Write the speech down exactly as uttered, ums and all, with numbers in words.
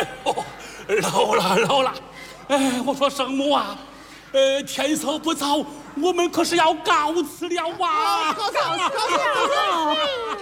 哎哦，老了老了，哎，我说圣母啊，呃，天色不早，我们可是要告辞了哇！ 告辞告辞告辞！